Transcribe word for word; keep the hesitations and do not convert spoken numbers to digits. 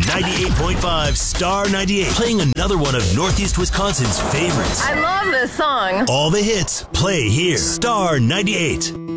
ninety-eight point five Star ninety-eight, playing another one of Northeast Wisconsin's favorites. I love this song. All the hits, play here. Star ninety-eight.